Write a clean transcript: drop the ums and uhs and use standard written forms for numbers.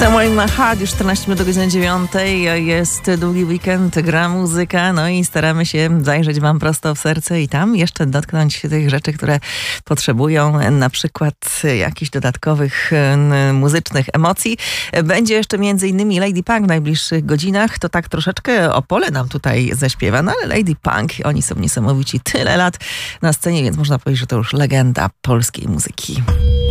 Somewhere in my heart, już 14 minut do godziny 9. Jest długi weekend, gra muzyka, no i staramy się zajrzeć wam prosto w serce i tam jeszcze dotknąć tych rzeczy, które potrzebują na przykład jakichś dodatkowych muzycznych emocji. Będzie jeszcze m.in. Lady Punk w najbliższych godzinach. To tak troszeczkę Opole nam tutaj zaśpiewa, no ale Lady Punk, oni są niesamowici, tyle lat na scenie, więc można powiedzieć, że to już legenda polskiej muzyki.